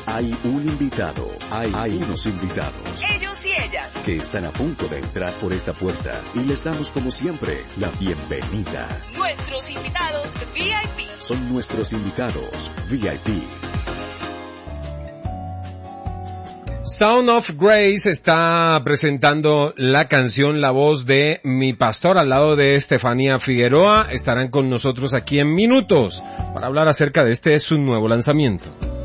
Hay un invitado, hay unos invitados. Ellos y ellas. Que están a punto de entrar por esta puerta y les damos como siempre la bienvenida. Nuestros invitados VIP. Son nuestros invitados VIP. Sound of Grace está presentando la canción La Voz de Mi Pastor al lado de Estefanía Figueroa. Estarán con nosotros aquí en minutos para hablar acerca de su nuevo lanzamiento.